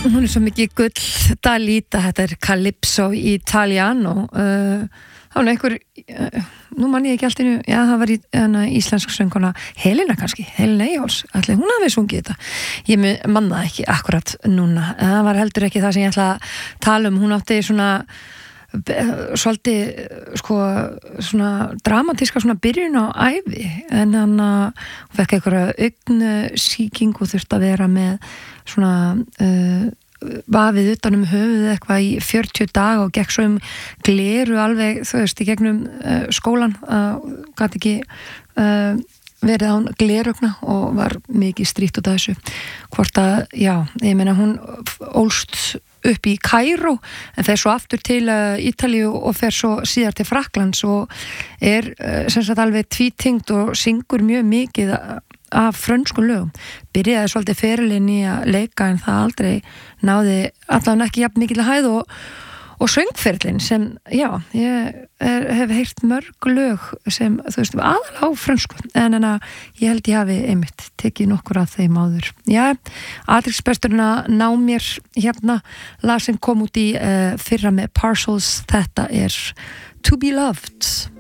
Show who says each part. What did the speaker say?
Speaker 1: Hún svo mikið gull Dalida, þetta Calypso Italiano það var einhver nú man ég ekki allt innu, já það var íslensk söngkona Helena kannski, Helena Eyjóls allir hún hafi sungið þetta ég manna ekki akkurat núna en það var heldur ekki það sem ég ætla að tala hún átti svona svolítið sko svona dramatíska svona byrjun á ævi en hann fekk einhverja augnasýking og þurfti að vera með svona vafið utanum höfuð eitthvað í 40 daga og gekk svo gleru alveg þú veist í gegnum skólan gat ekki verið án glerugna og var mikið strítt út af þessu hvort að, já, ég meina hún ólst upp í Kaíró en fer svo aftur til Ítalíu og fer svo síðar til Frakklands og sem sagt alveg tvítyngt og syngur mjög mikið af frönsku lögum byrjaði svolítið ferilinn í að leika en það aldrei náði allavega ekki jafn mikil að hæð og söngferlinn sem, já, ég hef heyrt mörg lög sem, þú veist, aðal á frönsku en ég held ég hafi einmitt tekið nokkur af þeim áður. Já, aðriksbesturinn að ná mér hérna, lag sem kom út í fyrra með Parcels, þetta To Be Loved.